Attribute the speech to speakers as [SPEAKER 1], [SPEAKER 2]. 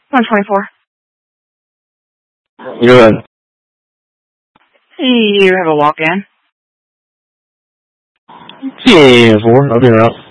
[SPEAKER 1] 124.
[SPEAKER 2] Good.
[SPEAKER 1] You have a walk-in.
[SPEAKER 2] 幸福，老病人。